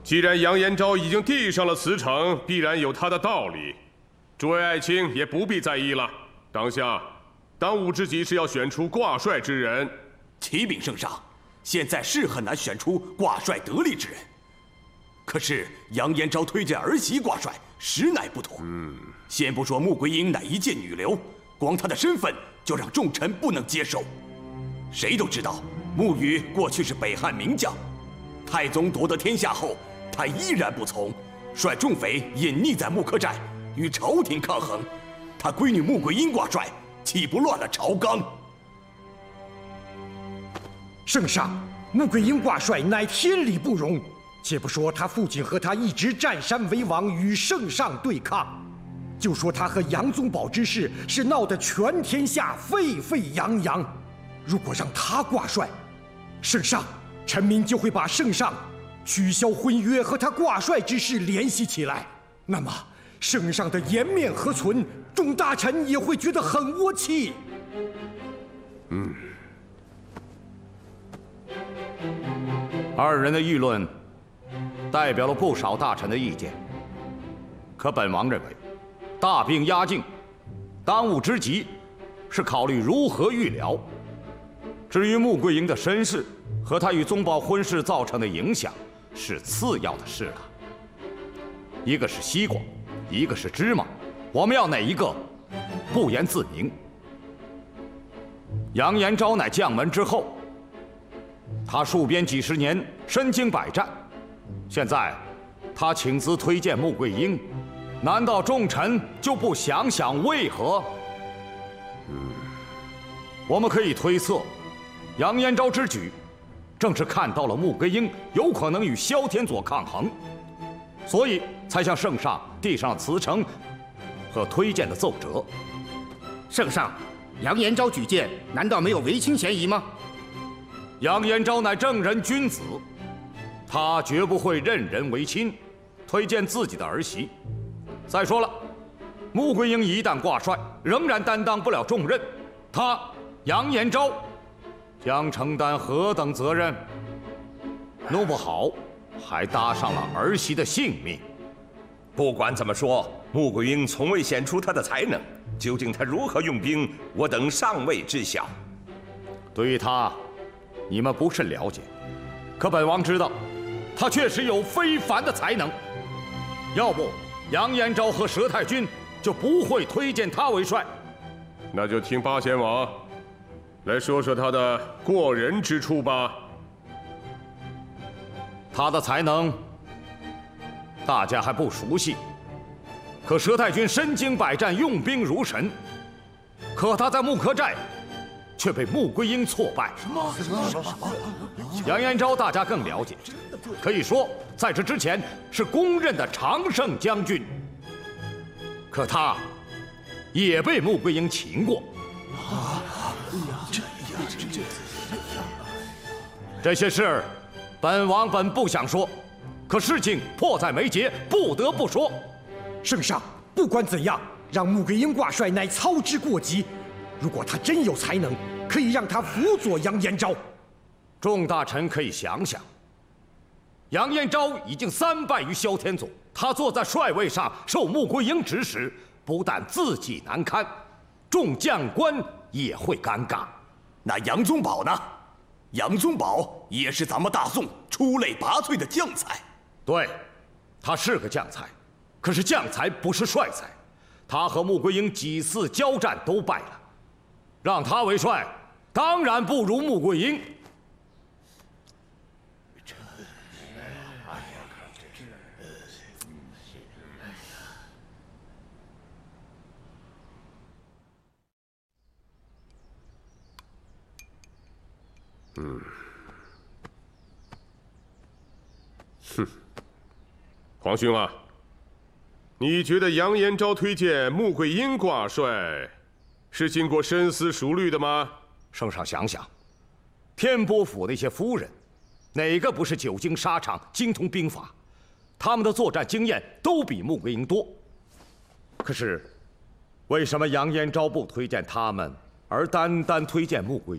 既然杨延昭已经递上了辞呈，必然有他的道理。诸位爱卿也不必在意了。当下，当务之急是要选出挂帅之人。 启禀圣上，现在是很难选出挂帅得力之人。可是杨延昭推荐儿媳挂帅，实乃不妥。先不说穆桂英乃一介女流，光她的身份就让众臣不能接受。谁都知道，穆羽过去是北汉名将，太宗夺得天下后，他依然不从，率众匪隐匿在木柯寨，与朝廷抗衡。他闺女穆桂英挂帅，岂不乱了朝纲？ 圣上，穆桂英挂帅乃天理不容。且不说他父亲和他一直占山为王，与圣上对抗，就说他和杨宗保之事是闹得全天下沸沸扬扬。如果让他挂帅，圣上，臣民就会把圣上取消婚约和他挂帅之事联系起来，那么圣上的颜面何存？众大臣也会觉得很窝气。 二人的议论代表了不少大臣的意见，可本王认为，大病压境，当务之急是考虑如何预疗。至于穆桂英的身世和她与宗保婚事造成的影响，是次要的事了。一个是西瓜，一个是芝麻，我们要哪一个？不言自明。杨延昭乃将门之后，他戍边几十年，身经百战。现在，他请辞推荐穆桂英，难道众臣就不想想为何？我们可以推测，杨延昭之举，正是看到了穆桂英有可能与萧天佐抗衡，所以才向圣上递上辞呈和推荐的奏折。 圣上，杨延昭举荐，难道没有违亲嫌疑吗？ 杨延昭乃正人君子，他绝不会任人唯亲，推荐自己的儿媳。再说了，穆桂英一旦挂帅，仍然担当不了重任，他杨延昭将承担何等责任？弄不好还搭上了儿媳的性命。 不管怎么说，穆桂英从未显出她的才能，究竟她如何用兵，我等尚未知晓。 对于她，你们不甚了解，可本王知道，他确实有非凡的才能。要不，杨延昭和佘太君就不会推荐他为帅。 那就听八贤王来说说他的过人之处吧。 他的才能，大家还不熟悉。可佘太君身经百战，用兵如神，可他在木柯寨却被穆桂英挫败。什么？杨延昭大家更了解，可以说在这之前是公认的常胜将军。可他也被穆桂英擒过。这些事，本王本不想说，可事情迫在眉睫，不得不说。 圣上，不管怎样，让穆桂英挂帅乃操之过急。如果他真有才能，可以让他辅佐杨延昭。 众大臣可以想想，杨延昭已经3败于萧天佐，他坐在帅位上受穆桂英指使，不但自己难堪，众将官也会尴尬。 那杨宗保呢？杨宗保也是咱们大宋出类拔萃的将才。 对，他是个将才，可是将才不是帅才。他和穆桂英几次交战都败了，让他为帅，当然不如穆桂英。 皇兄啊，你觉得杨延昭推荐穆桂英挂帅，是经过深思熟虑的吗？ 圣上想想，天波府那些夫人，哪个不是久经沙场、精通兵法？他们的作战经验都比穆桂英多。可是，为什么杨延昭不推荐他们，而单单推荐穆桂